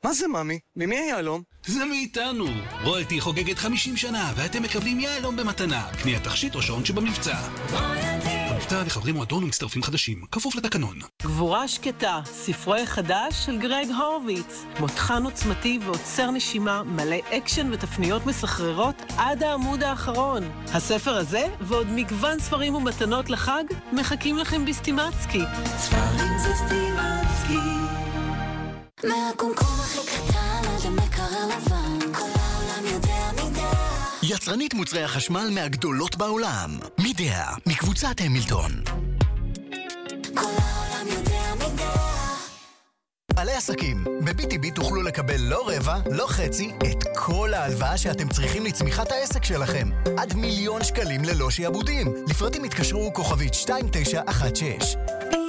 מה זה ממי? ממי היהלום? זה מאיתנו. רויאלטי חוגגת 50 שנה ואתם מקבלים יהלום במתנה. קניית תכשיט או שעון שבמבצע. המבצע לחברי מועדון ומצטרפים חדשים, כפוף לתקנון. גבורה שקטה, ספרו החדש של גרג הורוביץ. מותחן עוצמתי ועוצר נשימה, מלא אקשן ותפניות מסחררות עד העמוד האחרון. הספר הזה ועוד מגוון ספרים ומתנות לחג מחכים לכם בסטימצקי. ספרים זה סטימצקי. מהקומקום הכי קטן עד המקרר לבן, כל העולם יודע מידע. יצרנית מוצרי החשמל מהגדולות בעולם, מידע, מקבוצת המילטון. כל העולם יודע מידע. בעלי עסקים, ב-BTB תוכלו לקבל לא רבע, לא חצי, את כל ההלוואה שאתם צריכים לצמיחת העסק שלכם. עד 1,000,000 שקלים ללא שיעבודים. לפרטים התקשרו כוכבית 2916.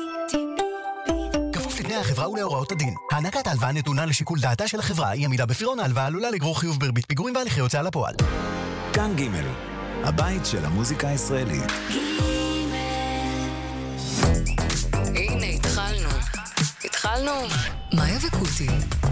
תנאי החברה ולהוראות הדין. הענקת ההלוואה נתונה לשיקול דעתה של החברה, היא עמידה בפירעון ההלוואה עלולה לגרור חיוב בריבית פיגורים והליכי הוצאה לפועל. כאן ג' הבית של המוזיקה הישראלית. הנה, התחלנו. מאיה וקוטי.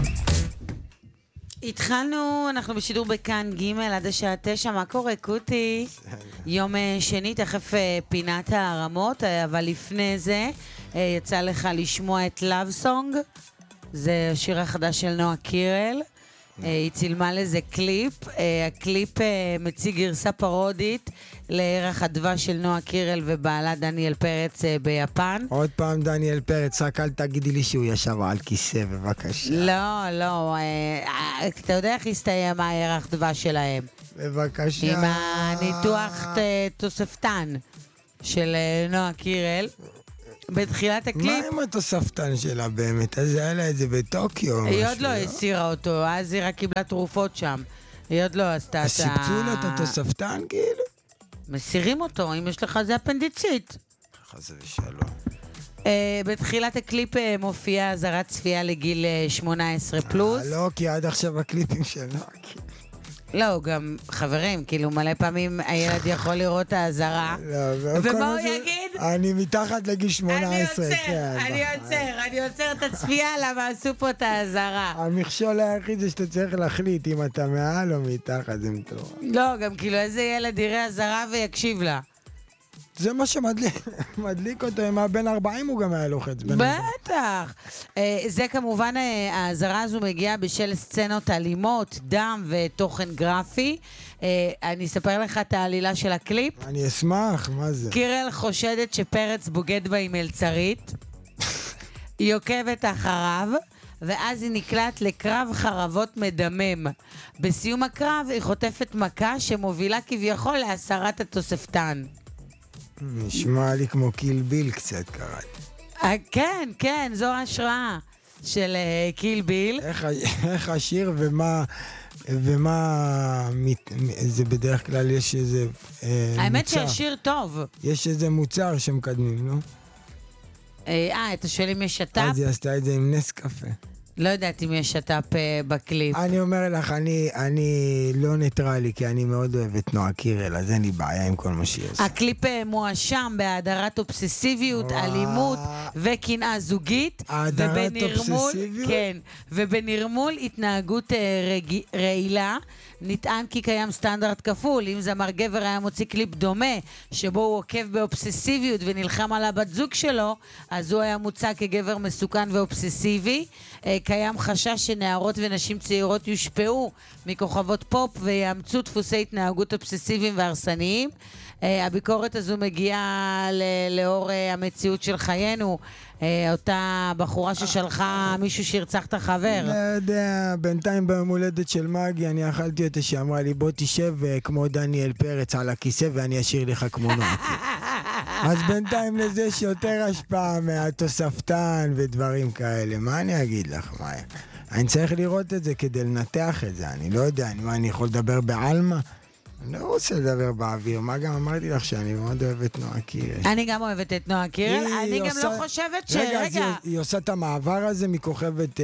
התחלנו, אנחנו בשידור בכאן ג' עד השעה 9, מה קורה קוטי? יום שני, תכף פינת הרמות, אבל לפני זה יצא לך לשמוע את Love Song, זה השיר החדש של נועה קירל, היא צילמה לזה קליפ, הקליפ מציג גרסה פרודית לערך הדבש של נועה קירל ובעלה דניאל פרץ ביפן. עוד פעם דניאל פרץ, רק אל תגידי לי שהוא ישב על כיסא, בבקשה. לא, אתה יודע איך הסתיים הערך דבש שלהם? בבקשה. עם הניתוח תוספתן של נועה קירל. בתחילת הקליפ... מה עם התוספתן שלה באמת? אז היה לה את זה בטוקיו. היא עוד לא הסירה אותו, אז היא רק קיבלה תרופות שם. היא עוד לא עשתה את ה... סיפצו לה את התוספתן כאילו? מסירים אותו, אם יש לך זה אפנדיצית. חס ושלום. בתחילת הקליפ מופיעה אזהרת צפייה לגיל 18 פלוס. לא, כי עד עכשיו הקליפים של נועה. לא, גם חברים, כאילו מלא פעמים הילד יכול לראות את האזהרה. ומה הוא יגיד? אני מתחת לגיל 18. אני עוצר את הצפייה, למה עשו פה את האזהרה. המכשול היחיד זה שאתה צריך להחליט אם אתה מעל או מתחת, זה מטורף. לא, גם כאילו איזה ילד יראה אזהרה ויקשיב לה. זה מה שמדליק אותו, עם הבן 40 הוא גם היה לוחץ. בטח. זה כמובן, האזהרה הזו מגיעה בשל סצנות אלימות, דם ותוכן גרפי. אני אספר לך את העלילה של הקליפ. אני אשמח, מה זה? קירל חושדת שפרץ בוגד בה עם מלצרית. היא עוקבת אחריו, ואז היא נקלט לקרב חרבות מדמם. בסיום הקרב היא חוטפת מכה שמובילה כביכול להסרת התוספתן. נשמע לי כמו קיל ביל קצת קראתי. כן, זו ההשראה של קיל ביל. איך השיר ומה זה בדרך כלל יש איזה מוצר. האמת שהשיר טוב. יש איזה מוצר שמקדמים, לא? אתה שואל אם יש שטאפ? אז היא עשתה את זה עם נס קפה. לא יודעת אם יש שטאפ בקליפ. אני אומר לך, אני לא ניטרלי, כי אני מאוד אוהב את נועה קירל, אז אין לי בעיה עם כל מה שהיא עושה. הקליפ מואשם בהדרת אובססיביות, אלימות וקנאה זוגית. הדרת אובססיביות? כן, ובנרמול התנהגות רעילה. נטען כי קיים סטנדרט כפול. אם זמר גבר היה מוציא קליפ דומה, שבו הוא עוקב באובססיביות ונלחם על הבת זוג שלו, אז הוא היה מוצא כגבר מסוכן ואובססיבי. קיים חשש שנערות ונשים צעירות יושפעו מכוכבות פופ ויאמצו דפוסי התנהגות אובססיביים והרסניים. הביקורת הזו מגיעה לאור המציאות של חיינו. אותה בחורה ששלחה מישהו שירצח את החבר. לא יודע, בינתיים ביום הולדת של מגי אני אכלתי אותה שאמרה לי בוא תשב כמו דניאל פרץ על הכיסא ואני אשאיר לך כמו נועתי. אז בינתיים לזה יש יותר השפעה מהתוספתן ודברים כאלה. מה אני אגיד לך, מאיה? אני צריך לראות את זה כדי לנתח את זה. אני לא יודע, אני יכול לדבר בעלמה? אני לא רוצה לדבר באוויר. מה גם אמרתי לך שאני מאוד אוהבת את נועה קירל. אני גם אוהבת את נועה קירל. אני גם לא חושבת ש... רגע, היא עושה את המעבר הזה מכוכבת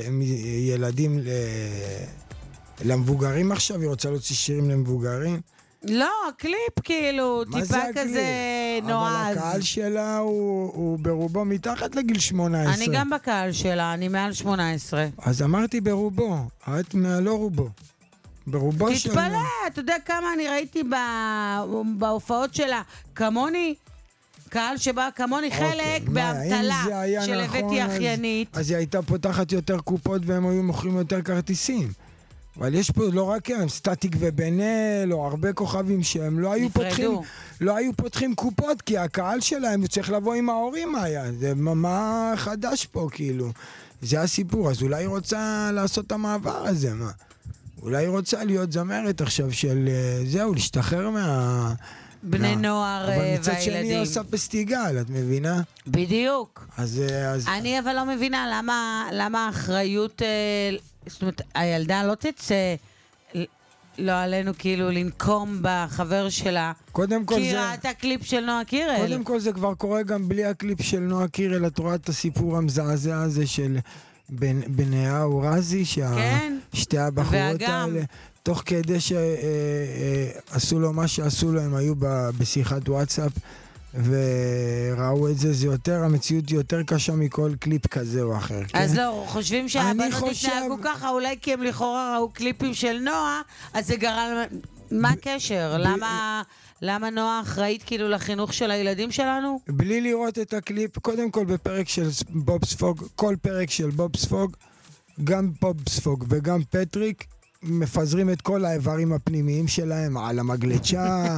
ילדים למבוגרים עכשיו. היא רוצה להוציא שירים למבוגרים. לא, הקליפ כאילו, טיפה כזה נועז. אבל הקהל שלה הוא ברובו מתחת לגיל 18. אני גם בקהל שלה, אני מעל 18. אז אמרתי ברובו, את מעל לא רובו. ברובו שלה. תתפלא, אתה יודע כמה אני ראיתי בהופעות שלה, כמוני, קהל שבא כמוני חלק בהמתלה של הבאתי אחיינית. אז היא הייתה פותחת יותר קופות והם היו מוכרים יותר כרטיסים. אבל יש פה לא רק הם, סטטיק ובנל, או הרבה כוכבים שהם לא היו פותחים קופות, כי הקהל שלהם צריך לבוא עם ההורים היה. זה מה חדש פה, כאילו. זה הסיפור, אז אולי היא רוצה לעשות את המעבר הזה, מה? אולי היא רוצה להיות זמרת עכשיו של זהו, להשתחרר בני נוער והילדים. אבל מצד שני היא עושה פסטיגל, את מבינה? בדיוק. אז אני אבל לא מבינה למה האחריות, זאת אומרת, הילדה לא תצא, לא עלינו כאילו לנקום בחבר שלה. קודם כל כי היא ראתה קליפ של נועה קירל. קודם כל זה כבר קורה גם בלי הקליפ של נועה קירל, את רואה את הסיפור המזעזע הזה של בניהו רזי, שתי הבחורות האלה, תוך כדי שעשו לו מה שעשו לו, הם היו בשיחת וואטסאפ, וראו את זה, זה יותר, המציאות היא יותר קשה מכל קליפ כזה או אחר. אז לא, חושבים שהבנות התנהגו ככה, אולי כי הם לכאורה ראו קליפים של נועה, אז זה גרם, מה הקשר? למה נועה אחראית כאילו לחינוך של הילדים שלנו? בלי לראות את הקליפ, קודם כל בפרק של בובספוג, כל פרק של בובספוג, גם בובספוג וגם פטריק, מפזרים את כל האיברים הפנימיים שלהם על המגלצ'ה,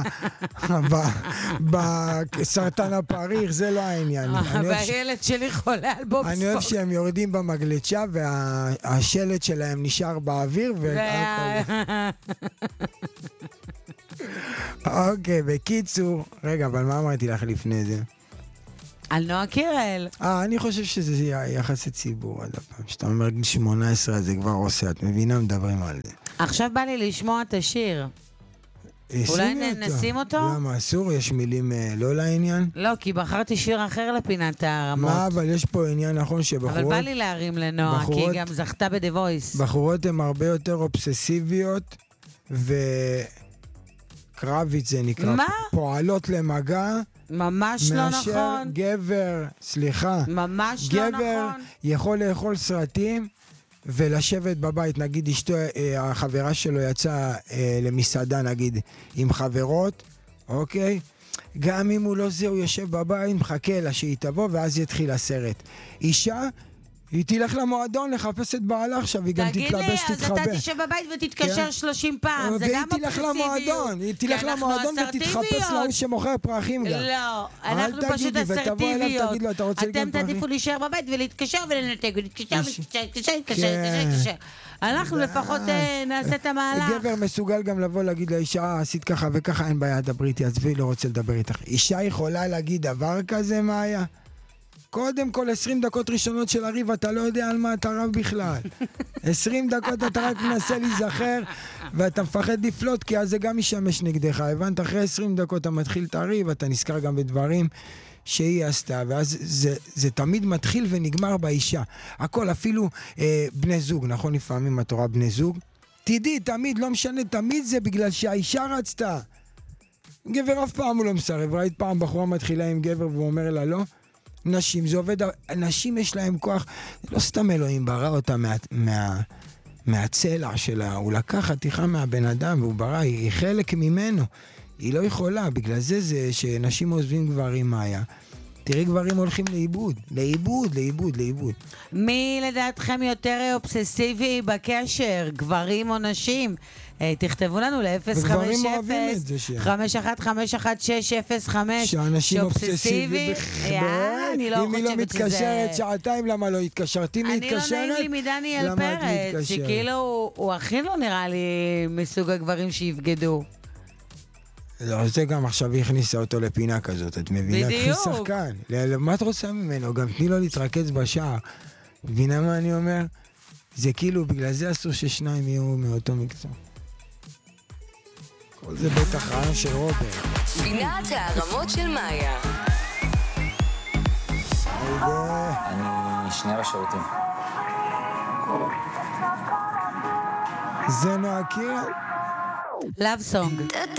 בסרטן הפריך, זה לא העניין. והילד שלי חולה על בובספוג. אני אוהב שהם יורדים במגלצ'ה והשלט שלהם נשאר באוויר אוקיי, בקיצור, רגע, אבל מה אמרתי לך לפני זה? על נועה קירל. אני חושב שזה יחסי ציבור עד הפעם. שאתה אומר 18 זה כבר עושה, את מבינה, מדברים על זה. עכשיו בא לי לשמוע את השיר. אולי נשים אותו? למה, אסור? יש מילים לא לעניין? לא, כי בחרתי שיר אחר לפינת הרמות. מה, אבל יש פה עניין נכון שבחורות... אבל בא לי להרים לנועה, כי היא גם זכתה ב-The Voice. בחורות הן הרבה יותר אובססיביות, קרביץ זה נקרא. מה? פועלות למגע. ממש לא נכון. מאשר גבר, סליחה. ממש לא נכון. גבר יכול לאכול סרטים ולשבת בבית. נגיד אשתו, החברה שלו יצאה למסעדה, נגיד, עם חברות, אוקיי? גם אם הוא לא זה, הוא יושב בבית, מחכה לה שהיא תבוא, ואז יתחיל הסרט. אישה... היא תלך למועדון לחפש את בעלה עכשיו, היא גם תתלבש, תתחבא. תגיד לי, אז אתה תשב בבית ותתקשר 30 פעם, זה גם אובססיביות. היא תלך למועדון ותתחפש להוא שמוכר פרחים גם. לא, אנחנו פשוט אסרטיביות. אתם תעדיפו להישאר בבית ולהתקשר ולנתק, ולהתקשר. אנחנו לפחות נעשה את המהלך. גבר מסוגל גם לבוא להגיד לאישה, עשית ככה וככה, אין בעיה, דברי איתי, עזבי, לא רוצה לדבר איתך. אישה יכולה להגיד דבר כזה, מה היה? קודם כל 20 דקות ראשונות של הריב, אתה לא יודע על מה אתה רב בכלל. 20 דקות אתה רק מנסה להיזכר, ואתה מפחד לפלוט, כי אז זה גם ישמש נגדך. הבנת? אחרי 20 דקות אתה מתחיל את הריב, אתה נזכר גם בדברים שהיא עשתה, ואז זה תמיד מתחיל ונגמר באישה. הכל, אפילו בני זוג, נכון? לפעמים את רואה בני זוג. תדעי, תמיד, לא משנה, תמיד זה בגלל שהאישה רצתה. גבר אף פעם הוא לא מסרב. ראית פעם בחורה מתחילה עם גבר והוא אומר לה לא? נשים, זה עובד, נשים יש להם כוח, לא סתם אלוהים ברא אותה מהצלע שלה, הוא לקח חתיכה מהבן אדם והוא ברא, היא חלק ממנו, היא לא יכולה, בגלל זה שנשים עוזבים גברים, מה היה? תראי גברים הולכים לאיבוד. מי לדעתכם יותר אובססיבי בקשר, גברים או נשים? תכתבו לנו ל-050-5151605 שאנשים אובססיבי אני לא אם היא לא מתקשרת שעתיים, למה לא התקשרת? אם היא מתקשרת, אני לא נעים לי מדניאל פרץ, שכאילו הוא הכי לא נראה לי מסוג הגברים שיבגדו. לא, זה גם עכשיו היא הכניסה אותו לפינה כזאת, את מבינה? בדיוק. כפי שחקן. מה את רוצה ממנו? גם תני לו להתרכז בשער. מבינה מה אני אומר? זה כאילו, בגלל זה אסור ששניים יהיו מאותו מקצוע. כל זה בטח רעיון של רוברט. פינת הרמות של מאיה. אני שנייה בשירותים. זה נועה קירל? Love song.